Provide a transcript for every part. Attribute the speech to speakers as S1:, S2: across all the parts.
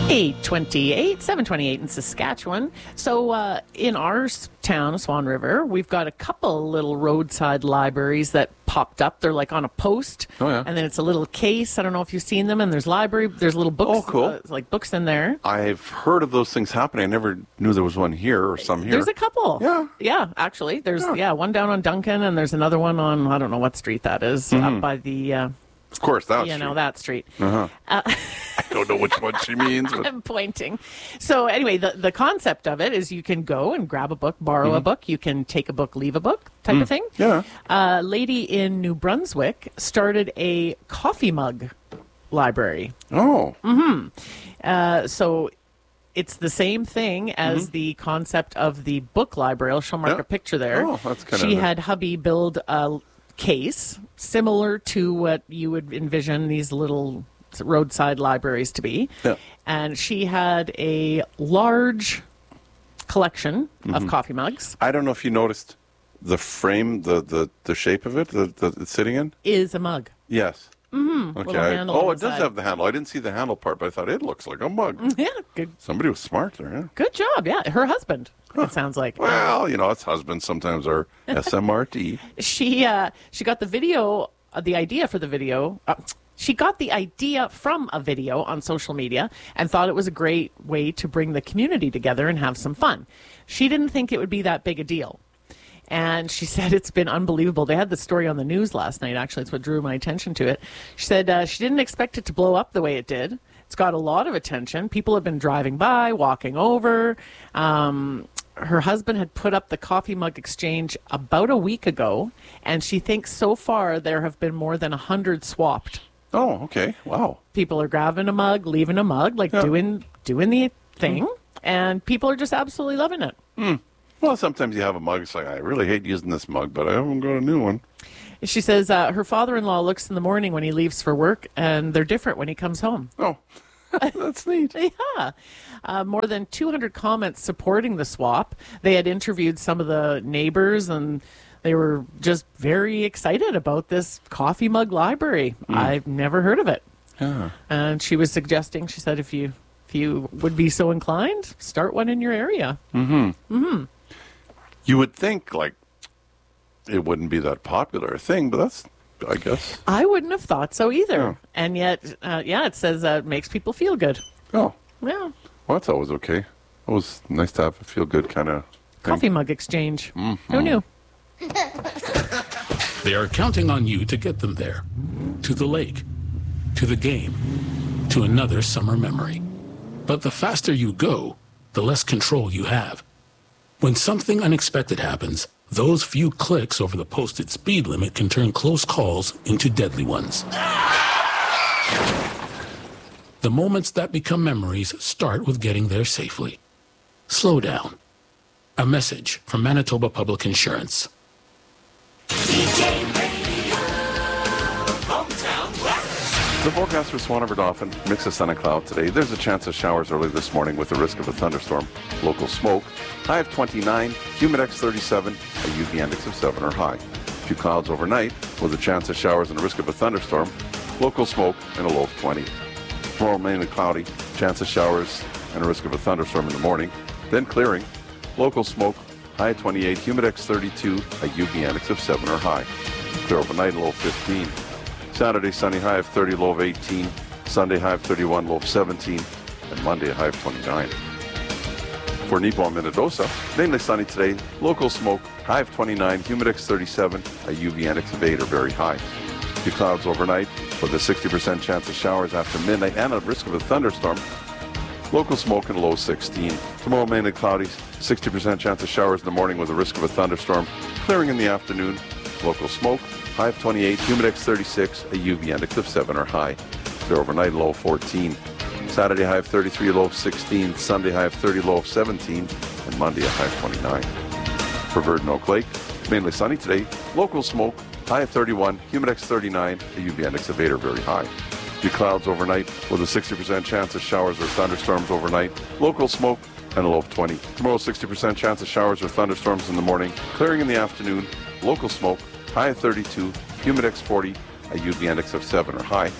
S1: 8:28, 7:28 in Saskatchewan. So in our town, Swan River, we've got a couple little roadside libraries that popped up. They're like on a post.
S2: Oh, yeah.
S1: And then it's a little case. I don't know if you've seen them. And there's little books.
S2: Oh, cool.
S1: Like books in there.
S2: I've heard of those things happening. I never knew there was one here or some here.
S1: There's a couple.
S2: Yeah.
S1: Yeah, actually. There's one down on Duncan, and there's another one on, I don't know what street that is, up by the...
S2: Of course, that street.
S1: that street.
S2: I don't know which one she means. But...
S1: I'm pointing. So anyway, the concept of it is you can go and grab a book, borrow a book. You can take a book, leave a book type of thing.
S2: Yeah.
S1: A lady in New Brunswick started a coffee mug library.
S2: Oh.
S1: So it's the same thing as the concept of the book library. I'll show Mark a picture there.
S2: Oh, that's kind
S1: She
S2: of...
S1: had hubby build a case similar to what you would envision these little roadside libraries to be.
S2: Yeah.
S1: And she had a large collection of coffee mugs.
S2: I don't know if you noticed the frame, the shape of it that it's sitting in.
S1: Is a mug.
S2: Yes. Okay.
S1: Little handle
S2: It does
S1: inside.
S2: have the handle. I didn't see the handle part, but I thought it looks like a mug.
S1: Yeah, good.
S2: Somebody was smart there, yeah.
S1: Good job. Yeah, her husband. It sounds like.
S2: Well, us husbands sometimes are SMRT.
S1: She got the video, the idea for the video. She got the idea from a video on social media and thought it was a great way to bring the community together and have some fun. She didn't think it would be that big a deal. And she said it's been unbelievable. They had the story on the news last night, actually. It's what drew my attention to it. She said she didn't expect it to blow up the way it did. It's got a lot of attention. People have been driving by, walking over. Her husband had put up the coffee mug exchange about a week ago, and she thinks so far there have been more than 100 swapped.
S2: Oh, okay. Wow.
S1: People are grabbing a mug, leaving a mug, doing the thing, and people are just absolutely loving it.
S2: Well, sometimes you have a mug. It's like, I really hate using this mug, but I haven't got a new one.
S1: She says her father-in-law looks in the morning when he leaves for work, and they're different when he comes home.
S2: Oh, that's neat.
S1: Yeah. More than 200 comments supporting the swap. They had interviewed some of the neighbors, and they were just very excited about this coffee mug library. I've never heard of it.
S2: Yeah.
S1: And she was suggesting, she said, if you would be so inclined, start one in your area.
S2: You would think, it wouldn't be that popular a thing, but that's, I guess.
S1: I wouldn't have thought so either.
S2: Yeah.
S1: And yet, it says it makes people feel good.
S2: Oh.
S1: Yeah.
S2: Well, that's always okay. It was nice to have a feel-good kind of thing.
S1: Coffee mug exchange. Who knew?
S3: They are counting on you to get them there. To the lake. To the game. To another summer memory. But the faster you go, the less control you have. When something unexpected happens, those few clicks over the posted speed limit can turn close calls into deadly ones. The moments that become memories start with getting there safely. Slow down. A message from Manitoba Public Insurance.
S2: The forecast for Swan River Dauphin, mix of sun and cloud today. There's a chance of showers early this morning with the risk of a thunderstorm. Local smoke, high of 29, humidex 37, a UV index of 7 or high. Few clouds overnight with a chance of showers and a risk of a thunderstorm. Local smoke and a low of 20. Tomorrow mainly cloudy, chance of showers and a risk of a thunderstorm in the morning. Then clearing, local smoke, high of 28, humidex 32, a UV index of 7 or high. Clear overnight, low of 15. Saturday, sunny, high of 30, low of 18. Sunday, high of 31, low of 17. And Monday, a high of 29. For Nepo and Minnedosa, mainly sunny today. Local smoke, high of 29, humidex 37, a UV index of 8 or very high. Few clouds overnight with a 60% chance of showers after midnight and a risk of a thunderstorm. Local smoke and a low of 16. Tomorrow, mainly cloudy, 60% chance of showers in the morning with a risk of a thunderstorm. Clearing in the afternoon. Local smoke, high of 28, humidex 36, a UV index of 7 or high. Clear overnight, low of 14. Saturday, high of 33, low of 16. Sunday, high of 30, low of 17. And Monday, a high of 29. For Verdon Oak Lake, mainly sunny today. Local smoke, high of 31, humidex 39, a UV index of 8 or very high. Few clouds overnight with a 60% chance of showers or thunderstorms overnight. Local smoke and a low of 20. Tomorrow, 60% chance of showers or thunderstorms in the morning. Clearing in the afternoon. Local smoke, high of 32, humidex 40, a UV index of 7 or high.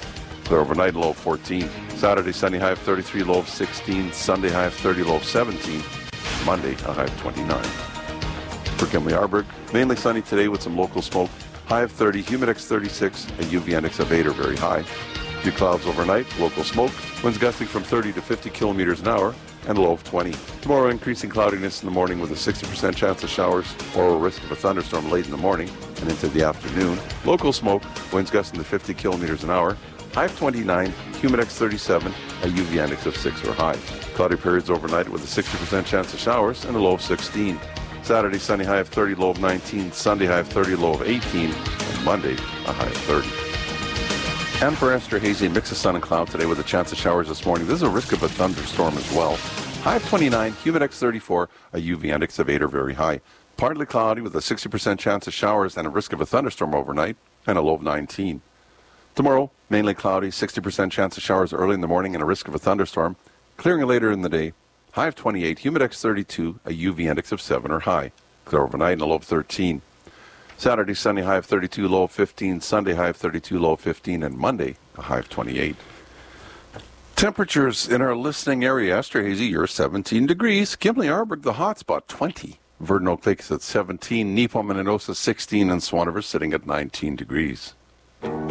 S2: Clear overnight, low of 14. Saturday, sunny, high of 33, low of 16. Sunday, high of 30, low of 17. Monday, a high of 29. For Kimley Arberg, mainly sunny today with some local smoke. High of 30, Humidex 36, a UV index of 8 or very high. Few clouds overnight, local smoke. Winds gusting from 30 to 50 kilometers an hour, and a low of 20. Tomorrow, increasing cloudiness in the morning with a 60% chance of showers or a risk of a thunderstorm late in the morning and into the afternoon. Local smoke, winds gusting to 50 kilometers an hour. High of 29, Humidex 37, a UV index of 6 or high. Cloudy periods overnight with a 60% chance of showers and a low of 16. Saturday, sunny, high of 30, low of 19. Sunday, high of 30, low of 18. And Monday, a high of 30. And for Esther, hazy, mix of sun and cloud today with a chance of showers this morning. There's a risk of a thunderstorm as well. High of 29, Humidex 34, a UV index of 8 or very high. Partly cloudy with a 60% chance of showers and a risk of a thunderstorm overnight, and a low of 19. Tomorrow, mainly cloudy, 60% chance of showers early in the morning and a risk of a thunderstorm. Clearing later in the day. High of 28, Humidex 32, a UV index of 7 or high. Clear overnight and a low of 13. Saturday, sunny, high of 32, low of 15. Sunday, high of 32, low of 15. And Monday, a high of 28. Temperatures in our listening area, Esther Hazy, you're 17 degrees. Kimley Arberg, the hot spot, 20. Verdon Oak Lake is at 17. Neepom and Enosa, 16. And Swan River sitting at 19 degrees.